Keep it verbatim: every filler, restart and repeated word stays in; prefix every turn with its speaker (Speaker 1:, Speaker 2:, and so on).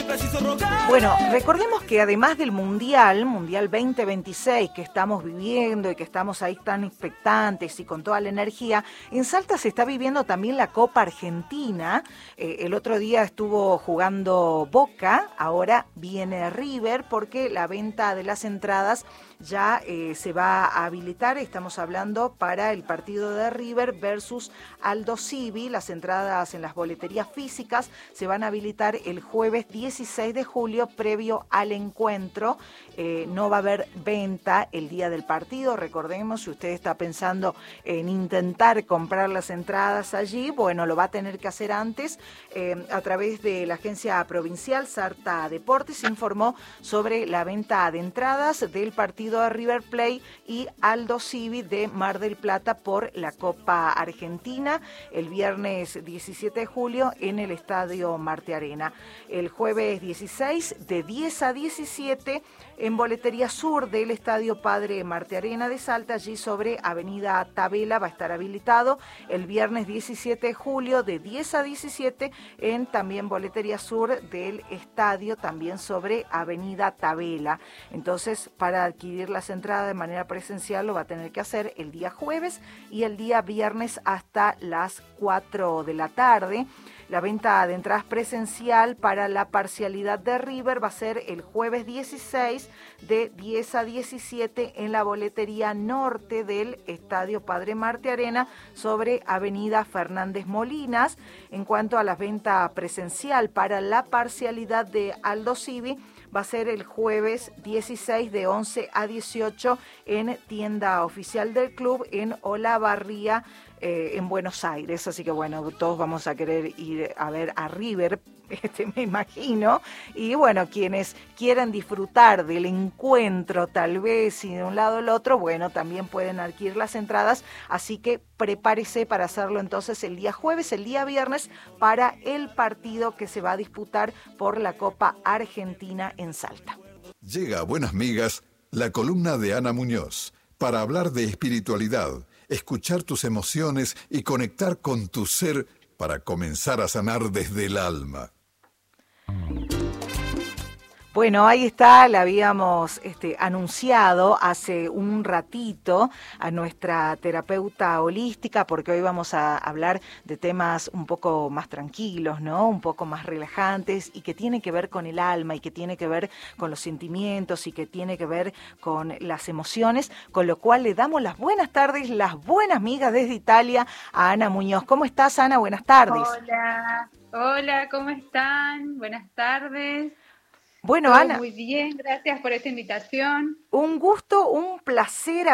Speaker 1: Bueno, recordemos que además del Mundial, Mundial veinte veintiséis que estamos viviendo y que estamos ahí tan expectantes y con toda la energía, en Salta se está viviendo también la Copa Argentina. Eh, el otro día estuvo jugando Boca, ahora viene River porque la venta de las entradas ya eh, se va a habilitar. Estamos hablando para el partido de River versus Aldo Civi. Las entradas en las boleterías físicas se van a habilitar el jueves dieciséis de julio previo al encuentro. Eh, no va a haber venta el día del partido. Recordemos, si usted está pensando en intentar comprar las entradas allí, bueno, lo va a tener que hacer antes. Eh, a través de la agencia provincial Salta Deportes se informó sobre la venta de entradas del partido de River Plate y Aldo Civi de Mar del Plata por la Copa Argentina el viernes diecisiete de julio en el Estadio Marte Arena. El jueves dieciséis de diez a diecisiete en Boletería Sur del Estadio Padre Marte Arena de Salta, allí sobre Avenida Tabela va a estar habilitado. El viernes diecisiete de julio de diez a diecisiete en también Boletería Sur del Estadio, también sobre Avenida Tabela. Entonces, para adquirir las entradas de manera presencial lo va a tener que hacer el día jueves y el día viernes hasta las cuatro de la tarde. La venta de entradas presencial para la parcialidad de River va a ser el jueves dieciséis de diez a diecisiete en la boletería norte del Estadio Padre Marte Arena sobre Avenida Fernández Molinas. En cuanto a la venta presencial para la parcialidad de Aldo Civi, va a ser el jueves dieciséis de once a dieciocho en tienda oficial del club en Olavarría, eh, en Buenos Aires. Así que bueno, todos vamos a querer ir a ver a River, este, me imagino. Y bueno, quienes quieran disfrutar del encuentro tal vez y de un lado al otro, bueno, también pueden adquirir las entradas. Así que prepárese para hacerlo entonces el día jueves, el día viernes, para el partido que se va a disputar por la Copa Argentina en Salta.
Speaker 2: Llega a Buenas Migas la columna de Ana Muñoz para hablar de espiritualidad, escuchar tus emociones y conectar con tu ser para comenzar a sanar desde el alma.
Speaker 1: Bueno, ahí está, la habíamos este, anunciado hace un ratito a nuestra terapeuta holística, porque hoy vamos a hablar de temas un poco más tranquilos, ¿no? Un poco más relajantes y que tiene que ver con el alma y que tiene que ver con los sentimientos y que tiene que ver con las emociones, con lo cual le damos las buenas tardes, las buenas migas desde Italia a Ana Muñoz. ¿Cómo estás, Ana? Buenas tardes.
Speaker 3: Hola, hola, ¿cómo están? Buenas tardes.
Speaker 1: Bueno,
Speaker 3: Todo
Speaker 1: Ana,
Speaker 3: muy bien, gracias por esta invitación.
Speaker 1: un gusto, un placer